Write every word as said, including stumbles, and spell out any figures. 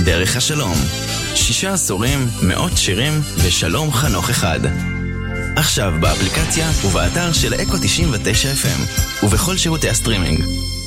דרך השלום. שישה עשורים, מאות שירים ושלום חנוך אחד. עכשיו באפליקציה ובאתר של אקו תשעים ותשע אף אם ובכל שירותי הסטרימינג.